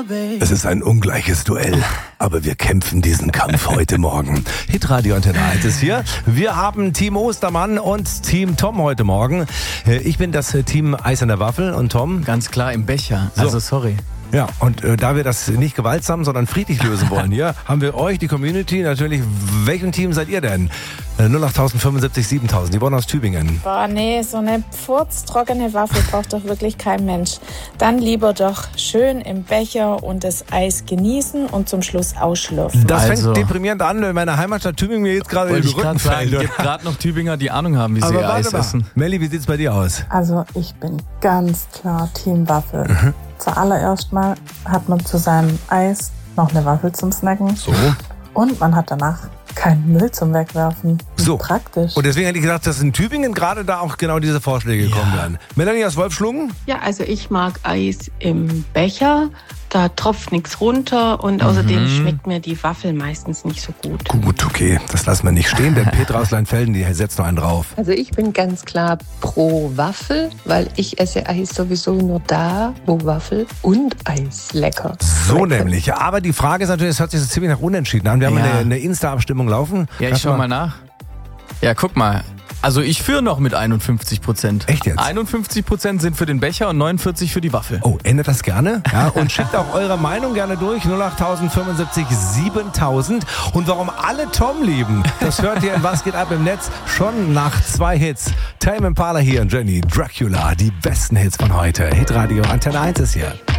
Es ist ein ungleiches Duell, aber wir kämpfen diesen Kampf heute Morgen. Hitradio Antenne 1 ist hier. Wir haben Team Ostermann und Team Tom heute Morgen. Ich bin das Team Eis an der Waffel und Tom? Ganz klar im Becher, also sorry. Ja, und da wir das nicht gewaltsam, sondern friedlich lösen wollen hier, haben wir euch, die Community, natürlich, welchem Team seid ihr denn? 08000 75 7000, die Bonn aus Tübingen. Boah, nee, so eine furztrockene Waffel braucht doch wirklich kein Mensch. Dann lieber doch schön im Becher und das Eis genießen und zum Schluss ausschlürfen. Das fängt deprimierend an, wenn meine Heimatstadt Tübingen mir jetzt gerade in den Rücken fällt. Es gibt gerade noch Tübinger, die Ahnung haben, wie sie ihr Eis essen. Melli, wie sieht's bei dir aus? Also ich bin ganz klar Team Waffel. Zuallererst mal hat man zu seinem Eis noch eine Waffel zum Snacken. So. Und man hat danach keinen Müll zum Wegwerfen. So. Praktisch. Und deswegen hätte ich gedacht, dass in Tübingen gerade da auch genau diese Vorschläge gekommen wären. Melanie aus Wolfschlungen? Ja, also ich mag Eis im Becher. Da tropft nichts runter und außerdem schmeckt mir die Waffel meistens nicht so gut. Gut, okay, das lassen wir nicht stehen, denn Petra aus Leinfelden, die setzt noch einen drauf. Also ich bin ganz klar pro Waffel, weil ich esse Eis sowieso nur da, wo Waffel und Eis lecker. So nämlich. Aber die Frage ist natürlich, es hört sich so ziemlich nach Unentschieden an. Wir haben eine Insta-Abstimmung laufen. Ja, ich schau mal nach. Ja, guck mal. Also ich führe noch mit 51%. Echt jetzt? 51% sind für den Becher und 49% für die Waffel. Oh, ändert das gerne. Ja, und schickt auch eure Meinung gerne durch. 08000 75 7000. Und warum alle Tom lieben, das hört ihr in Was geht ab im Netz schon nach 2 Hits. Tame Impala hier und Jenny Dracula, die besten Hits von heute. Hitradio Antenne 1 ist hier.